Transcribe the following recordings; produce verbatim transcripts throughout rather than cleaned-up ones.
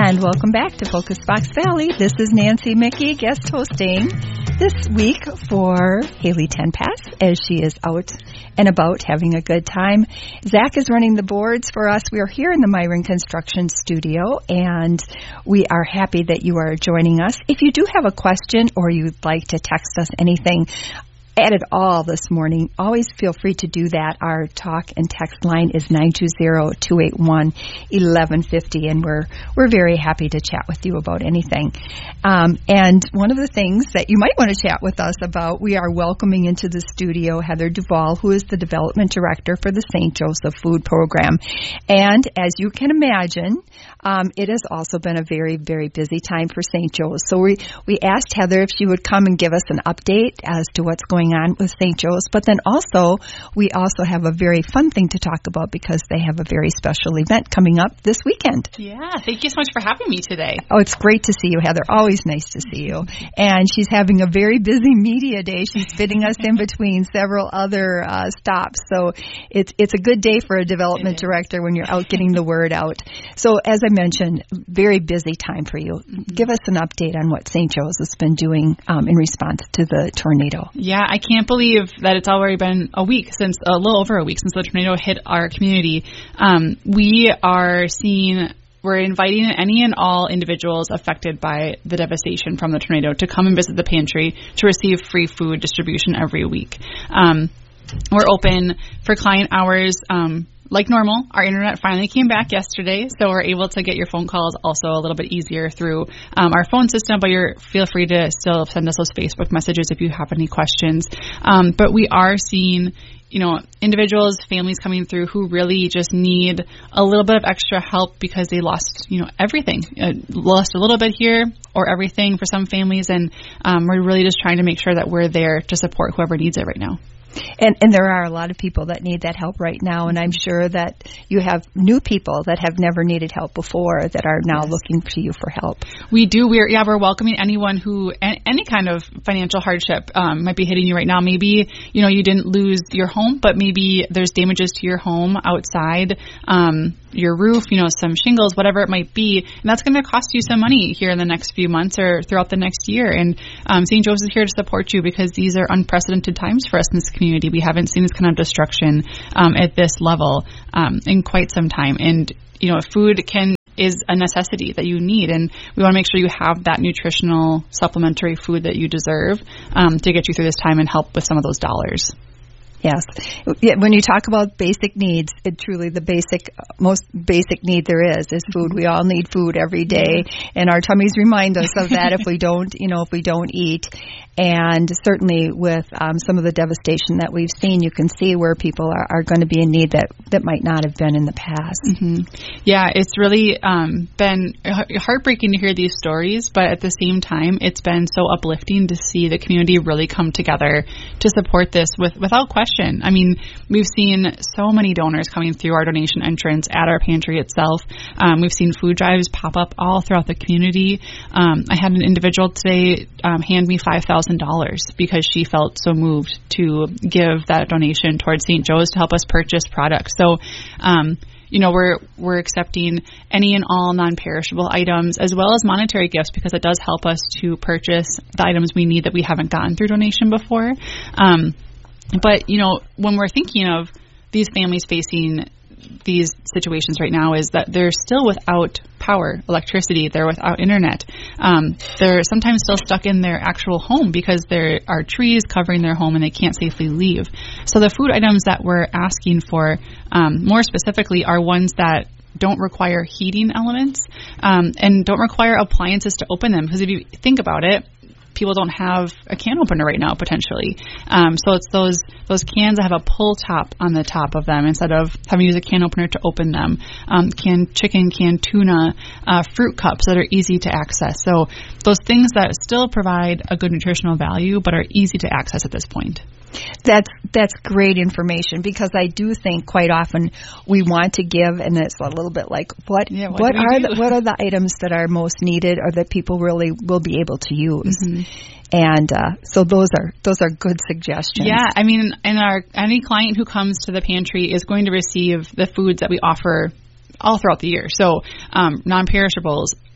And welcome back to Focus Fox Valley. This is Nancy Mickey, guest hosting this week for Haley Tenpass as she is out and about having a good time. Zach is running the boards for us. We are here in the Myron Construction Studio, and we are happy that you are joining us. If you do have a question or you'd like to text us anything at it all this morning, always feel free to do that. Our talk and text line is nine two zero, two eight one, one one five zero, and we're we're very happy to chat with you about anything. Um, and one of the things that you might want to chat with us about, we are welcoming into the studio Heather Duvall, who is the Development Director for the Saint Joseph Food Program. And as you can imagine, um, it has also been a very, very busy time for Saint Joe's. So we, we asked Heather if she would come and give us an update as to what's going on with Saint Joe's, but then also we also have a very fun thing to talk about because they have a very special event coming up this weekend. Yeah, thank you so much for having me today. Oh, it's great to see you, Heather. Always nice to see you. And she's having a very busy media day. She's fitting us in between several other uh, stops. So it's it's a good day for a development director when you're out getting the word out. So as I mentioned, very busy time for you. Mm-hmm. Give us an update on what Saint Joe's has been doing um, in response to the tornado. Yeah, I can't believe that it's already been a week since, a little over a week since the tornado hit our community. Um, we are seeing, we're inviting any and all individuals affected by the devastation from the tornado to come and visit the pantry to receive free food distribution every week. Um, we're open for client hours, um, like normal. Our internet finally came back yesterday, so we're able to get your phone calls also a little bit easier through um, our phone system, but you're feel free to still send us those Facebook messages if you have any questions. Um, but we are seeing, you know, individuals, families coming through who really just need a little bit of extra help because they lost, you know, everything. Uh, lost a little bit here or everything for some families, and um, we're really just trying to make sure that we're there to support whoever needs it right now. And, and there are a lot of people that need that help right now, and I'm sure that you have new people that have never needed help before that are now yes. looking to you for help. We do. We're yeah, we're welcoming anyone who any kind of financial hardship um, might be hitting you right now. Maybe you know you didn't lose your home, but maybe there's damages to your home outside, um, your roof, you know, some shingles, whatever it might be, and that's going to cost you some money here in the next few months or throughout the next year. And um, Saint Joseph's is here to support you because these are unprecedented times for us in this community. We haven't seen this kind of destruction um, at this level um, in quite some time. And, you know, food can is a necessity that you need, and we want to make sure you have that nutritional supplementary food that you deserve um, to get you through this time and help with some of those dollars. Yes. When you talk about basic needs, it truly the basic, most basic need there is, is food. We all need food every day, and our tummies remind us of that if we don't, you know, if we don't eat. And certainly with um, some of the devastation that we've seen, you can see where people are, are going to be in need that, that might not have been in the past. Mm-hmm. Yeah, it's really um, been heartbreaking to hear these stories, but at the same time, it's been so uplifting to see the community really come together to support this with without question. I mean, we've seen so many donors coming through our donation entrance at our pantry itself. Um, we've seen food drives pop up all throughout the community. Um, I had an individual today um, hand me five thousand dollars because she felt so moved to give that donation towards Saint Joe's to help us purchase products. So, um, you know, we're we're accepting any and all non-perishable items as well as monetary gifts because it does help us to purchase the items we need that we haven't gotten through donation before. Um, but, you know, when we're thinking of these families facing these situations right now is that they're still without power, electricity, they're without internet. Um, they're sometimes still stuck in their actual home because there are trees covering their home and they can't safely leave. So the food items that we're asking for, um, more specifically, are ones that don't require heating elements um, and don't require appliances to open them. Because if you think about it, people don't have a can opener right now, potentially. Um, so it's those those cans that have a pull top on the top of them instead of having to use a can opener to open them. Um, canned chicken, canned tuna, uh, fruit cups that are easy to access. So those things that still provide a good nutritional value but are easy to access at this point. That's that's great information because I do think quite often we want to give, and it's a little bit like what yeah, what, what are the, what are the items that are most needed or that people really will be able to use, mm-hmm. and uh, so those are those are good suggestions. Yeah, I mean, and our any client who comes to the pantry is going to receive the foods that we offer all throughout the year. So um, non-perishables,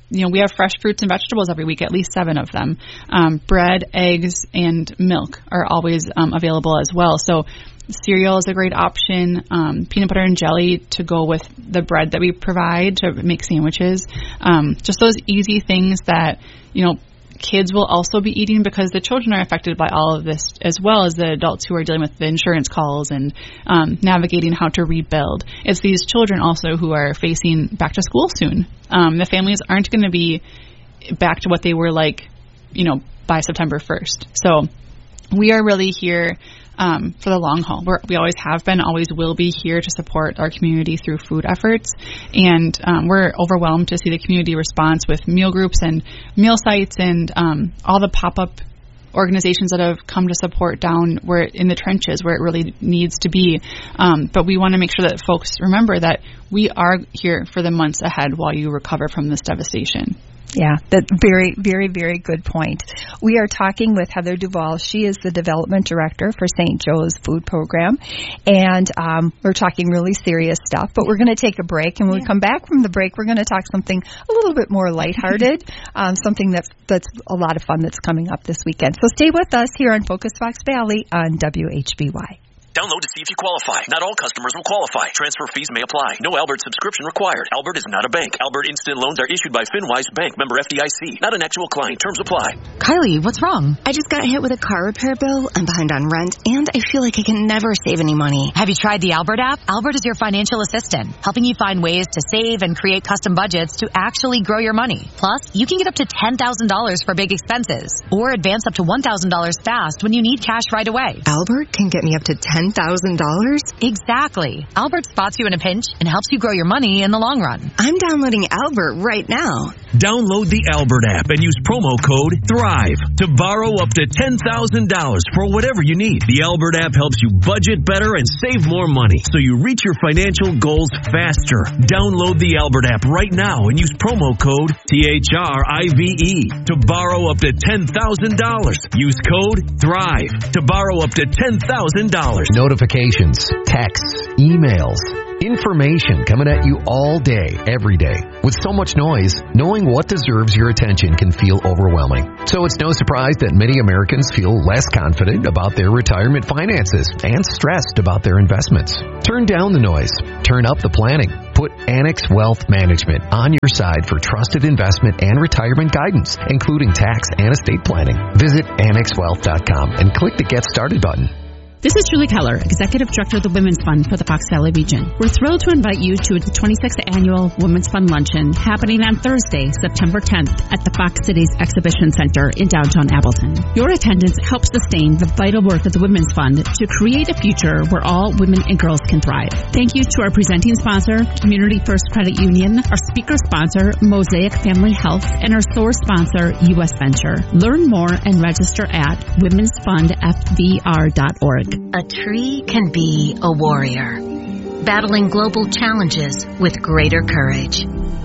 you know, we have fresh fruits and vegetables every week, at least seven of them. Um, bread, eggs, and milk are always um, available as well. So cereal is a great option. Um, peanut butter and jelly to go with the bread that we provide to make sandwiches. Um, just those easy things that, you know, kids will also be eating, because the children are affected by all of this, as well as the adults who are dealing with the insurance calls and um, navigating how to rebuild. It's these children also who are facing back to school soon. Um, the families aren't going to be back to what they were like, you know, by September first. So we are really here Um, for the long haul. We're, we always have been, always will be here to support our community through food efforts. And um, we're overwhelmed to see the community response with meal groups and meal sites and um, all the pop-up organizations that have come to support down where in the trenches where it really needs to be. Um, but we want to make sure that folks remember that we are here for the months ahead while you recover from this devastation. Yeah, that very, very, very good point. We are talking with Heather Duval. She is the development director for Saint Joe's Food Program, and um, we're talking really serious stuff. But we're going to take a break, and when yeah. we come back from the break, we're going to talk something a little bit more lighthearted, um, something that's that's a lot of fun that's coming up this weekend. So stay with us here on Focus Fox Valley on W H B Y. Download to see if you qualify. Not all customers will qualify. Transfer fees may apply. No Albert subscription required. Albert is not a bank. Albert Instant Loans are issued by FinWise Bank, member F D I C. Not an actual client. Terms apply. Kylie, what's wrong? I just got hit with a car repair bill. I'm behind on rent, and I feel like I can never save any money. Have you tried the Albert app? Albert is your financial assistant, helping you find ways to save and create custom budgets to actually grow your money. Plus, you can get up to ten thousand dollars for big expenses, or advance up to one thousand dollars fast when you need cash right away. Albert can get me up to ten thousand dollars? Exactly. Albert spots you in a pinch and helps you grow your money in the long run. I'm downloading Albert right now. Download the Albert app and use promo code THRIVE to borrow up to ten thousand dollars for whatever you need. The Albert app helps you budget better and save more money, so you reach your financial goals faster. Download the Albert app right now and use promo code T H R I V E to borrow up to ten thousand dollars. Use code THRIVE to borrow up to ten thousand dollars. Notifications, texts, emails, information coming at you all day, every day. With so much noise, knowing what deserves your attention can feel overwhelming. So it's no surprise that many Americans feel less confident about their retirement finances and stressed about their investments. Turn down the noise. Turn up the planning. Put Annex Wealth Management on your side for trusted investment and retirement guidance, including tax and estate planning. Visit annex wealth dot com and click the Get Started button. This is Julie Keller, Executive Director of the Women's Fund for the Fox Valley region. We're thrilled to invite you to the twenty-sixth Annual Women's Fund Luncheon happening on Thursday, September tenth at the Fox Cities Exhibition Center in downtown Appleton. Your attendance helps sustain the vital work of the Women's Fund to create a future where all women and girls can thrive. Thank you to our presenting sponsor, Community First Credit Union, our speaker sponsor, Mosaic Family Health, and our source sponsor, U S Venture. Learn more and register at womens fund f v r dot org. A tree can be a warrior, battling global challenges with greater courage.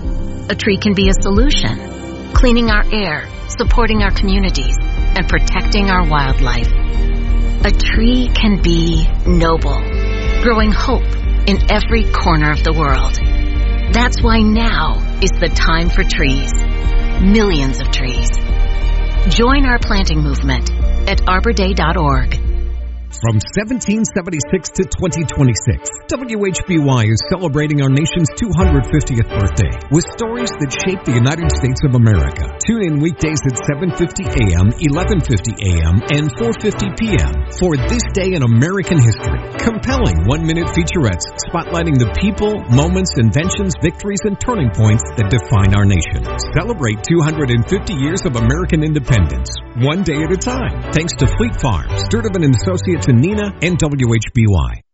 A tree can be a solution, cleaning our air, supporting our communities, and protecting our wildlife. A tree can be noble, growing hope in every corner of the world. That's why now is the time for trees. Millions of trees. Join our planting movement at arbor day dot org. From seventeen seventy-six to twenty twenty-six, W H B Y is celebrating our nation's two hundred fiftieth birthday with stories that shape the United States of America. Tune in weekdays at seven fifty a.m., eleven fifty a.m., and four fifty p.m. for This Day in American History. Compelling one-minute featurettes spotlighting the people, moments, inventions, victories, and turning points that define our nation. Celebrate two hundred fifty years of American independence, one day at a time. Thanks to Fleet Farm, Sturtevant and Associates in Neenah, and W H B Y.